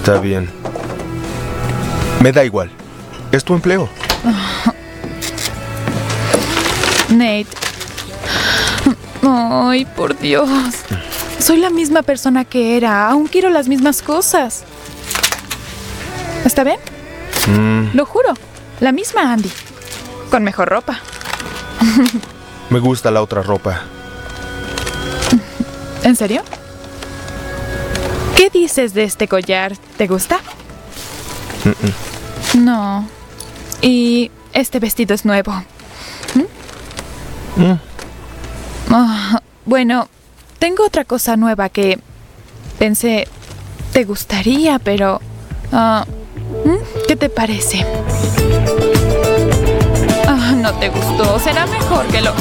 Está bien. Me da igual. Es tu empleo. Nate. Ay, por Dios. Soy la misma persona que era. Aún quiero las mismas cosas. ¿Está bien? Lo juro. La misma Andy. Con mejor ropa. Me gusta la otra ropa. ¿En serio? ¿Qué dices de este collar? ¿Te gusta? No. Y este vestido es nuevo. Bueno, tengo otra cosa nueva que pensé te gustaría, pero... ¿qué te parece? No te gustó. Será mejor que lo...